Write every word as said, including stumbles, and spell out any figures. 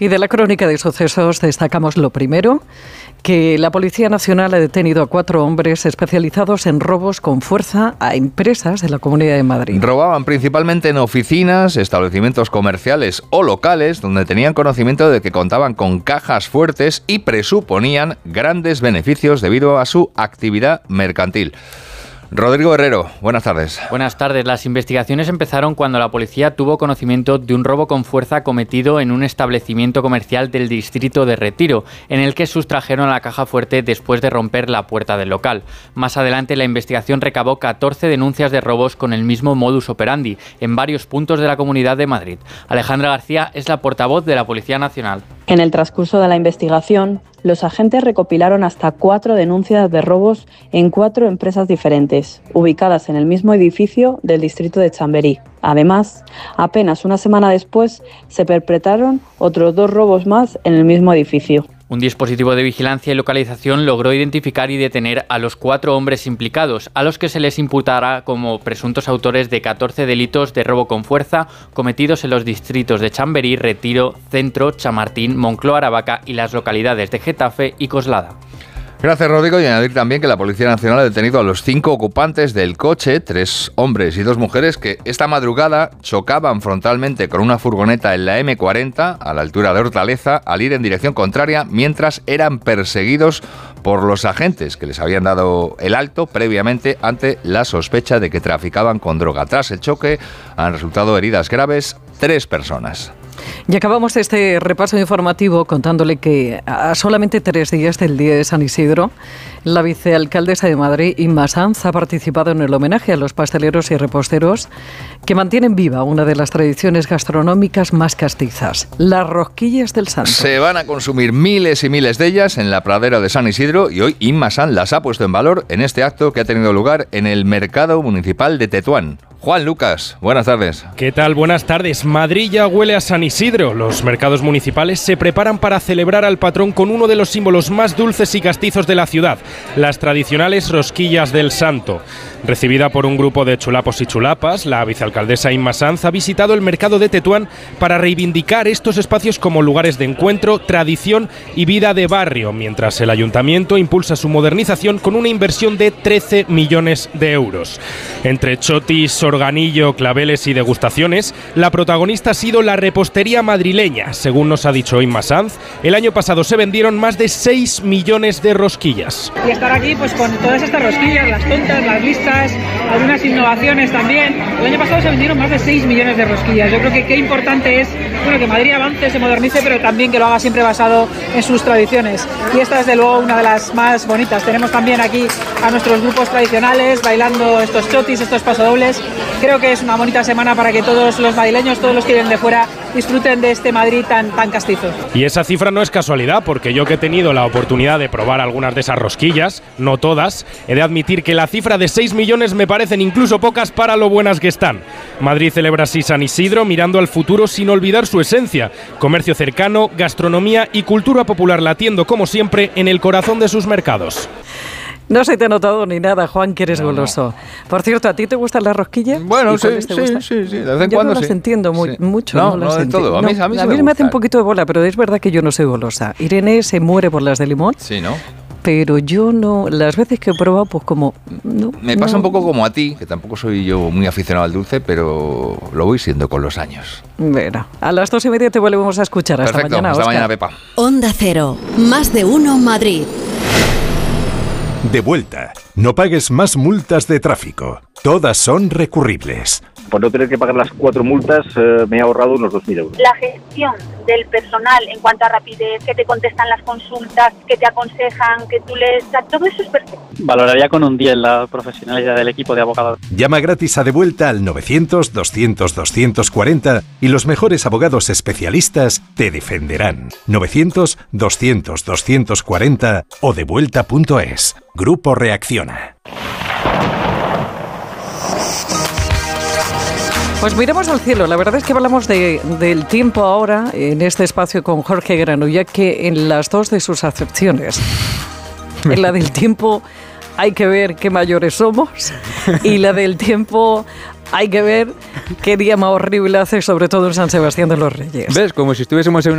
Y de la crónica de sucesos destacamos lo primero, que la Policía Nacional ha detenido a cuatro hombres especializados en robos con fuerza a empresas de la Comunidad de Madrid. Robaban principalmente en oficinas, establecimientos comerciales o locales donde tenían conocimiento de que contaban con cajas fuertes y presuponían grandes beneficios debido a su actividad mercantil. Rodrigo Herrero, buenas tardes. Buenas tardes. Las investigaciones empezaron cuando la policía tuvo conocimiento de un robo con fuerza cometido en un establecimiento comercial del distrito de Retiro, en el que sustrajeron la caja fuerte después de romper la puerta del local. Más adelante, la investigación recabó catorce denuncias de robos con el mismo modus operandi en varios puntos de la Comunidad de Madrid. Alejandra García es la portavoz de la Policía Nacional. En el transcurso de la investigación, los agentes recopilaron hasta cuatro denuncias de robos en cuatro empresas diferentes, ubicadas en el mismo edificio del distrito de Chamberí. Además, apenas una semana después, se perpetraron otros dos robos más en el mismo edificio. Un dispositivo de vigilancia y localización logró identificar y detener a los cuatro hombres implicados, a los que se les imputará como presuntos autores de catorce delitos de robo con fuerza cometidos en los distritos de Chamberí, Retiro, Centro, Chamartín, Moncloa, Aravaca y las localidades de Getafe y Coslada. Gracias, Rodrigo. Y añadir también que la Policía Nacional ha detenido a los cinco ocupantes del coche, tres hombres y dos mujeres, que esta madrugada chocaban frontalmente con una furgoneta en la eme cuarenta, a la altura de Hortaleza, al ir en dirección contraria, mientras eran perseguidos por los agentes que les habían dado el alto previamente ante la sospecha de que traficaban con droga. Tras el choque han resultado heridas graves tres personas. Y acabamos este repaso informativo contándole que a solamente tres días del Día de San Isidro, la vicealcaldesa de Madrid, Inma Sanz, ha participado en el homenaje a los pasteleros y reposteros que mantienen viva una de las tradiciones gastronómicas más castizas, las rosquillas del Santo. Se van a consumir miles y miles de ellas en la pradera de San Isidro y hoy Inma Sanz las ha puesto en valor en este acto que ha tenido lugar en el Mercado Municipal de Tetuán. Juan Lucas, buenas tardes. ¿Qué tal? Buenas tardes. Madrid ya huele a San Isidro. Los mercados municipales se preparan para celebrar al patrón con uno de los símbolos más dulces y castizos de la ciudad, las tradicionales rosquillas del Santo. Recibida por un grupo de chulapos y chulapas, la vicealcaldesa Inma Sanz ha visitado el mercado de Tetuán para reivindicar estos espacios como lugares de encuentro, tradición y vida de barrio, mientras el ayuntamiento impulsa su modernización con una inversión de trece millones de euros. Entre chotis, organillo, claveles y degustaciones, la protagonista ha sido la repostería madrileña. Según nos ha dicho Inma Sanz, el año pasado se vendieron más de seis millones de rosquillas. Y estar aquí pues con todas estas rosquillas, las tontas, las listas, algunas innovaciones también. El año pasado se vendieron más de seis millones de rosquillas. Yo creo que qué importante es, bueno, que Madrid avance, se modernice, pero también que lo haga siempre basado en sus tradiciones. Y esta es, desde luego, una de las más bonitas. Tenemos también aquí a nuestros grupos tradicionales bailando estos chotis, estos pasodobles. Creo que es una bonita semana para que todos los madrileños, todos los que vienen de fuera, disfruten de este Madrid tan, tan castizo. Y esa cifra no es casualidad, porque yo que he tenido la oportunidad de probar algunas de esas rosquillas, no todas, he de admitir que la cifra de seis millones me parecen incluso pocas para lo buenas que están. Madrid celebra así San Isidro mirando al futuro sin olvidar su esencia, comercio cercano, gastronomía y cultura popular latiendo como siempre en el corazón de sus mercados. No se te ha notado ni nada, Juan, que eres no, goloso. No. Por cierto, ¿a ti te gustan las rosquillas? Bueno, sí, sí, sí, sí, de vez en yo cuando no las sí. entiendo muy, sí. mucho. No, no, no de todo. A mí, no, a mí, a sí mí me, me hace un poquito de bola, pero es verdad que yo no soy golosa. Irene se muere por las de limón. Sí, ¿no? Pero yo no, las veces que he probado, pues como... No, me pasa no. un poco como a ti, que tampoco soy yo muy aficionado al dulce, pero lo voy siendo con los años. Bueno, a las dos y media te volvemos a escuchar. Hasta Perfecto, mañana, hasta Oscar. mañana, Pepa. Onda Cero, más de uno Madrid. De vuelta. No pagues más multas de tráfico. Todas son recurribles. Por no tener que pagar las cuatro multas, eh, me he ahorrado unos dos mil euros. La gestión del personal en cuanto a rapidez, que te contestan las consultas, que te aconsejan, que tú les... Todo eso es perfecto. Valoraría con un diez la profesionalidad del equipo de abogados. Llama gratis a De Vuelta al novecientos, doscientos, doscientos cuarenta y los mejores abogados especialistas te defenderán. novecientos, doscientos, doscientos cuarenta o devuelta punto es. Grupo Reacciona. Pues miremos al cielo. La verdad es que hablamos de, del tiempo ahora en este espacio con Jorge Grano, ya que en las dos de sus acepciones, en la del tiempo hay que ver qué mayores somos y la del tiempo hay que ver qué día más horrible hace, sobre todo en San Sebastián de los Reyes. ¿Ves? Como si estuviésemos en una